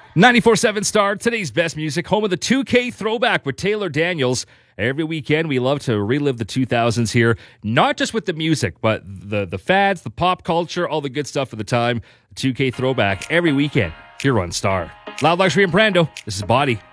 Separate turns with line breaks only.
94.7 Star, today's best music, home of the 2K Throwback with Taylor Daniels. Every weekend, we love to relive the 2000s here, not just with the music, but the fads, the pop culture, all the good stuff of the time. The 2K Throwback every weekend here on Star. Loud Luxury and Brando, this is Body.